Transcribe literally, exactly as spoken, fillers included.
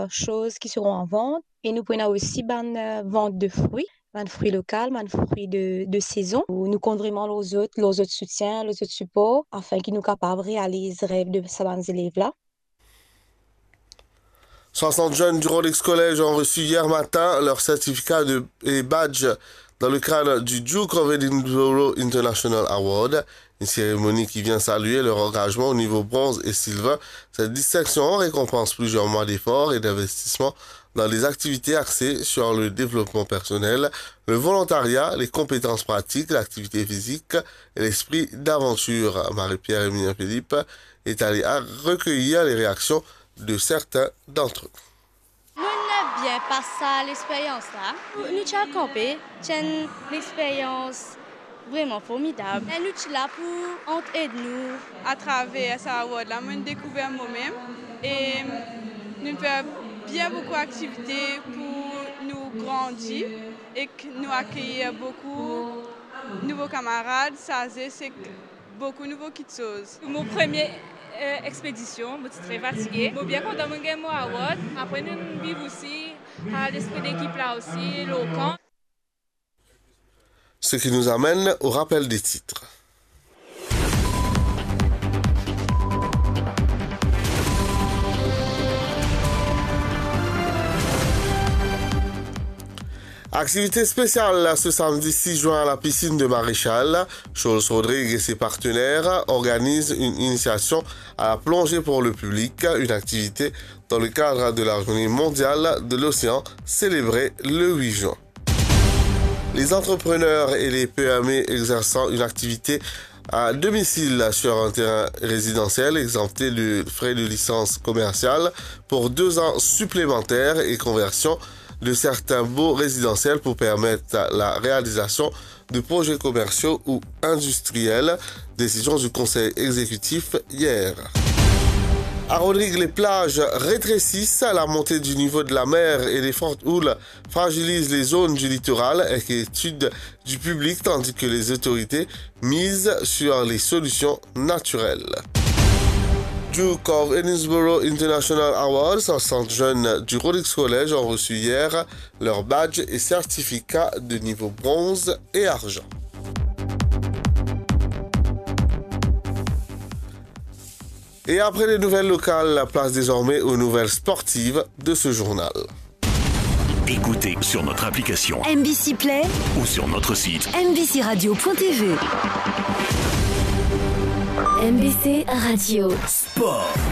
plusieurs choses qui seront en vente. Et nous prenons aussi une euh, vente de fruits, des fruits locaux, des fruits de, de saison. Où nous comptons vraiment les autres, les autres soutiens, les autres supports, afin qu'ils nous capables de réaliser les rêves de ces élèves-là. soixante jeunes du Rolex College ont reçu hier matin leur certificat de, et badge dans le cadre du Duke of Edinburgh International Award, une cérémonie qui vient saluer leur engagement au niveau bronze et silver. Cette distinction récompense plusieurs mois d'efforts et d'investissement dans des activités axées sur le développement personnel, le volontariat, les compétences pratiques, l'activité physique et l'esprit d'aventure. Marie-Pierre Emilien Philippe est allée recueillir les réactions de certains d'entre eux. Nous avons bien passé l'expérience là. Nous avons campé, c'est une expérience vraiment formidable. Et nous sommes là pour aider nous. À travers ça award là, nous découvert moi-même et nous faisons bien beaucoup d'activités pour nous grandir et nous accueillir beaucoup de nouveaux camarades. Ça c'est beaucoup de nouveaux petites choses. Mon premier Euh, expédition, je suis très fatiguée. Je suis bien content de gagner mon award. Après, nous vivons aussi à l'esprit d'équipe là aussi, le camp. Ce qui nous amène au rappel des titres. Activité spéciale ce samedi six juin à la piscine de Maréchal. Scholz Rodrigue et ses partenaires organisent une initiation à la plongée pour le public, une activité dans le cadre de la journée mondiale de l'océan célébrée le huit juin. Les entrepreneurs et les P M E exerçant une activité à domicile sur un terrain résidentiel exempté de frais de licence commerciale pour deux ans supplémentaires et conversion de certains baux résidentiels pour permettre la réalisation de projets commerciaux ou industriels. Décision du conseil exécutif hier. À Rodrigue, les plages rétrécissent. La montée du niveau de la mer et les fortes houles fragilisent les zones du littoral avec étude du public, tandis que les autorités misent sur les solutions naturelles. Duke of Edinburgh International Award, soixante jeunes du Rolex College ont reçu hier leur badge et certificat de niveau bronze et argent. Et après les nouvelles locales, la place désormais aux nouvelles sportives de ce journal. Écoutez sur notre application M B C Play ou sur notre site m b c radio point t v. M B C Radio. Sport.